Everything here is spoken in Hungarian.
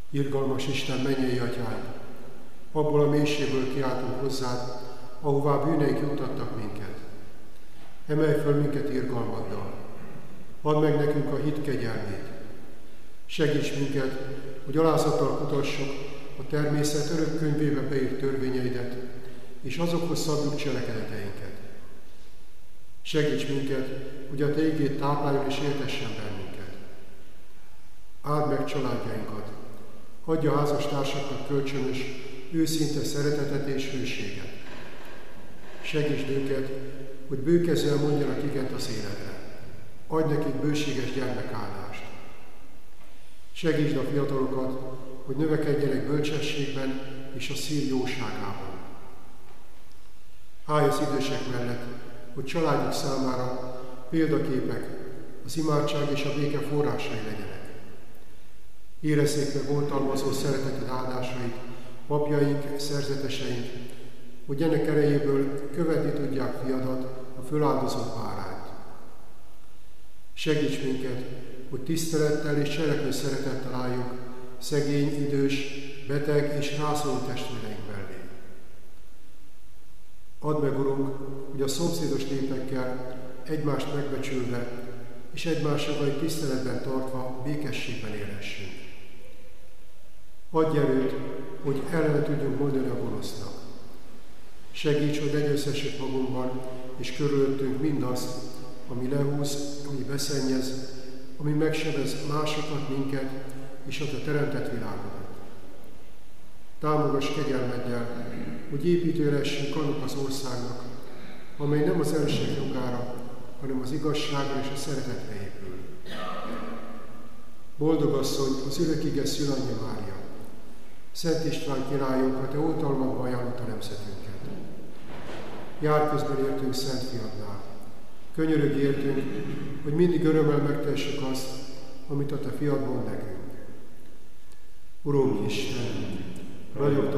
Irgalmas Isten, mennyei Atyánk, abból a mélységből kiáltunk hozzád, ahová bűneink juttattak minket. Emelj föl minket irgalmaddal, add meg nekünk a hit kegyelmét. Segíts minket, hogy alázattal kutassuk a természet örök könyvébe beírt törvényeidet, és azokhoz szabjuk cselekedeteinket. Segíts minket, hogy a Te igéd tápláljon és éltessen bennünket. Áld meg családjainkat, adj a házastársaknak kölcsönös, őszinte szeretetet és hűséget. Segítsd őket, hogy bőkezzel mondjanak igent az életre. Adj nekik bőséges gyermekáldást. Segítsd a fiatalokat, hogy növekedjenek bölcsességben és a szív jóságában. Állj az idősek mellett, hogy családjuk számára példaképek, az imádság és a béke forrásai legyenek. Érezzék meg oltalmazó szereteted áldásait, papjaink, szerzeteseink, hogy ennek erejéből követni tudják fiadat, a föláldozott bárányt. Segíts minket, hogy tisztelettel és cselekvő szeretettel álljunk szegény, idős, beteg és rászoruló testvéreink mellé. Add meg, Urunk, hogy a szomszédos népekkel egymást megbecsülve és egymás jogait tiszteletben tartva békességben élhessünk. Adj erőt, hogy ellene tudjunk mondani a gonosznak. Segíts, hogy legyőzhessük magunkban és körülöttünk mindazt, ami lehúz, ami beszennyez, ami megsebez másokat, minket és a Te teremtett világodat. Támogass kegyelmeddel, hogy építője lessünk annak az országnak, amely nem az erősség jogára, hanem az igazságra és a szeretetre épül. Boldog asszony, az örökige Szülannyi Mária, Szent István királyunk, a Te oltalmadba ajánlott a nemzetünket. Jár közben értünk Szent Fiadnál. Könyörögj értünk, hogy mindig örömmel megtehessük azt, amit a Te Fiad mond nekünk. Urunk Isten, ragyogtass